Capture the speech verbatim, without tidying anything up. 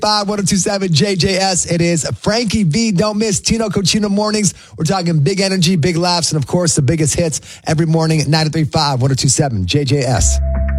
five, ten twenty-seven J J S. It is Frankie V. Don't miss Tino Cochino mornings. We're talking big energy, big laughs, and of course, the biggest hits every morning at ninety-three point five, ten twenty-seven J J S.